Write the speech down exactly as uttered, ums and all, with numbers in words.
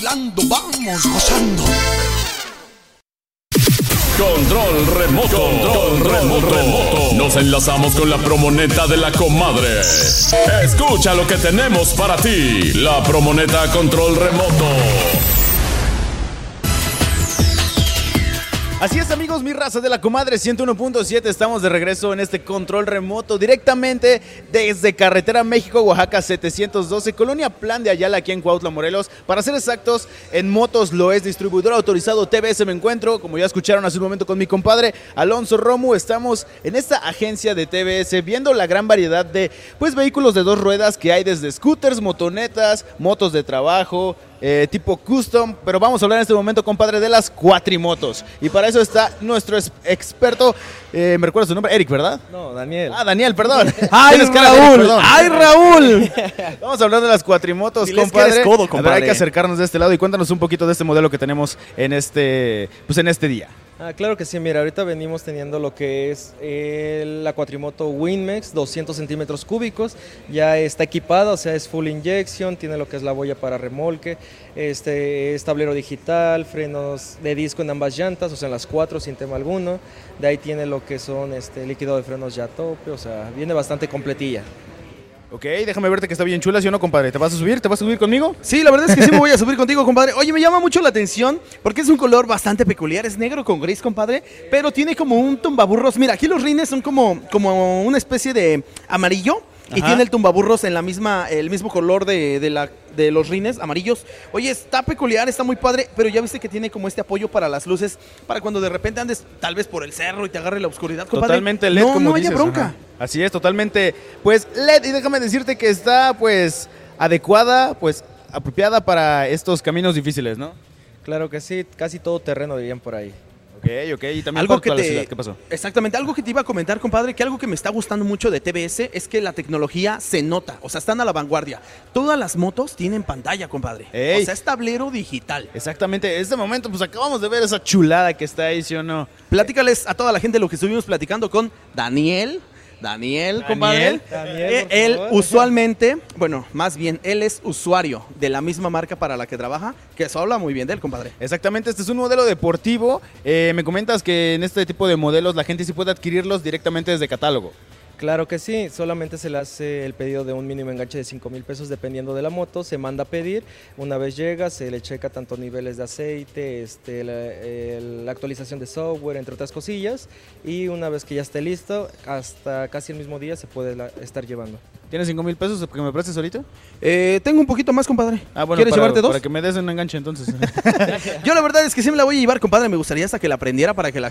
Vamos gozando. Control remoto, control remoto, remoto. Nos enlazamos con la promoneta de la comadre. Escucha lo que tenemos para ti. La promoneta control remoto. Así es, amigos, mi raza de la comadre ciento uno punto siete, estamos de regreso en este control remoto directamente desde Carretera México-Oaxaca setecientos doce, Colonia Plan de Ayala, aquí en Cuautla, Morelos. Para ser exactos, en Motos Loes, distribuidor autorizado T V S me encuentro, como ya escucharon hace un momento con mi compadre Alonso Romo. Estamos en esta agencia de T V S viendo la gran variedad de pues vehículos de dos ruedas que hay, desde scooters, motonetas, motos de trabajo, Eh, tipo custom, pero vamos a hablar en este momento, compadre, de las cuatrimotos. Y para eso está nuestro experto, eh, me recuerda su nombre, Eric, ¿verdad? No, Daniel. Ah, Daniel, perdón. ¡Ay, Raúl! Eric, ¡Ay, Raúl! Vamos a hablar de las cuatrimotos, Diles compadre. que eres codo, compadre. A ver, hay que acercarnos de este lado y cuéntanos un poquito de este modelo que tenemos en este, pues en este día. Ah, claro que sí, mira, ahorita venimos teniendo lo que es eh, la cuatrimoto Winmex, doscientos centímetros cúbicos, ya está equipada, o sea, es full injection, tiene lo que es la boya para remolque, este, es tablero digital, frenos de disco en ambas llantas, o sea, en las cuatro sin tema alguno, de ahí tiene lo que son este líquido de frenos ya a tope, o sea, viene bastante completilla. Ok, déjame verte que está bien chula, ¿sí o no, compadre? ¿Te vas a subir? ¿Te vas a subir conmigo? Sí, la verdad es que sí me voy a subir contigo, compadre. Oye, me llama mucho la atención porque es un color bastante peculiar. Es negro con gris, compadre, pero tiene como un tumbaburros. Mira, aquí los rines son como, como una especie de amarillo. Ajá. Y tiene el tumbaburros en la misma, el mismo color de, de, la, de los rines amarillos. Oye, está peculiar, está muy padre, pero ya viste que tiene como este apoyo para las luces, para cuando de repente andes tal vez por el cerro y te agarre la oscuridad, compadre. Totalmente L E D, no, como no dices. haya bronca. Ajá. Así es, totalmente, pues L E D, y déjame decirte que está pues adecuada, pues apropiada para estos caminos difíciles, ¿no? Claro que sí, casi todo terreno dirían por ahí. Ok, ok, y también algo para que toda te, la ciudad. ¿Qué pasó? Exactamente, algo que te iba a comentar, compadre, que algo que me está gustando mucho de T V S es que la tecnología se nota, o sea, están a la vanguardia. Todas las motos tienen pantalla, compadre. Ey. O sea, es tablero digital. Exactamente, en este momento pues acabamos de ver esa chulada que está ahí, ¿sí o no? Platícales a toda la gente lo que estuvimos platicando con Daniel. Daniel, compadre. Daniel, eh, él usualmente, bueno, más bien, él es usuario de la misma marca para la que trabaja, que eso habla muy bien de él, compadre. Exactamente, este es un modelo deportivo. Eh, me comentas que en este tipo de modelos la gente sí puede adquirirlos directamente desde catálogo. Claro que sí, solamente se le hace el pedido de un mínimo enganche de cinco mil pesos dependiendo de la moto, se manda a pedir, una vez llega se le checa tanto niveles de aceite, este, la, el, la actualización de software, entre otras cosillas, y una vez que ya esté listo, hasta casi el mismo día se puede la, estar llevando. ¿Tienes cinco mil pesos que me prestes ahorita? Eh, tengo un poquito más, compadre. Ah, bueno, ¿Quieres para, llevarte dos? Para que me des un enganche entonces. Yo la verdad es que sí me la voy a llevar, compadre, me gustaría hasta que la aprendiera para que la